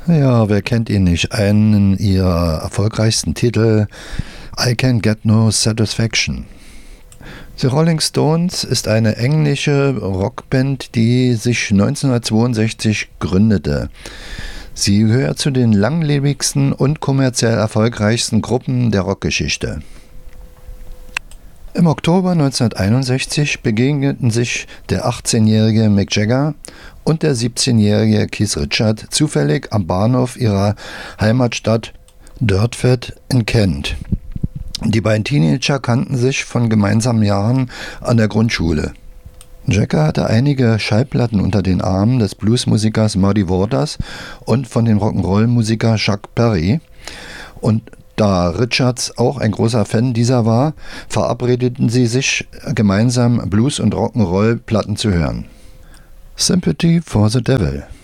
Ja, wer kennt ihn nicht? Einen ihrer erfolgreichsten Titel, I Can't Get No Satisfaction. The Rolling Stones ist eine englische Rockband, die sich 1962 gründete. Sie gehört zu den langlebigsten und kommerziell erfolgreichsten Gruppen der Rockgeschichte. Im Oktober 1961 begegneten sich der 18-jährige Mick Jagger und der 17-jährige Keith Richards zufällig am Bahnhof ihrer Heimatstadt Dordrecht in Kent. Die beiden Teenager kannten sich von gemeinsamen Jahren an der Grundschule. Jagger hatte einige Schallplatten unter den Armen des Bluesmusikers Muddy Waters und von dem Rock'n'Roll-Musiker Chuck Berry. Und da Richards auch ein großer Fan dieser war, verabredeten sie sich, gemeinsam Blues- und Rock'n'Roll-Platten zu hören. Sympathy for the Devil.